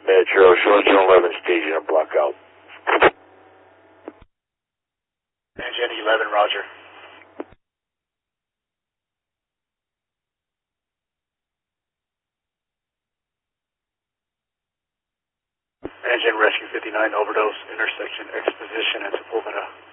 Metro, Short 11 station, a blackout. Engine 11, roger. Engine Rescue 59, overdose, intersection, exposition, and Sepulveda.